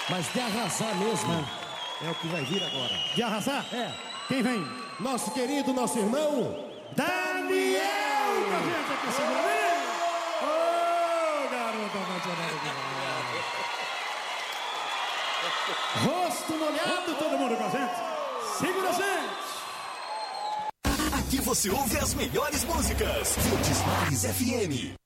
Mas de arrasar mesmo. É o que vai vir agora. De arrasar? É. Quem vem? Nosso querido, nosso irmão, Daniel! Com a gente aqui, segura bem! Ô, garoto apaixonado demais. Rosto molhado, todo mundo com a gente. Segura a gente! Aqui você ouve as melhores músicas. Verdes Mares FM.